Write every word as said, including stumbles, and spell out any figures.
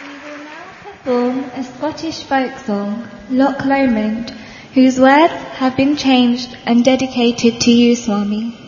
will now perform a Scottish folk song, Loch Lomond, whose words have been changed and dedicated to you, Swami.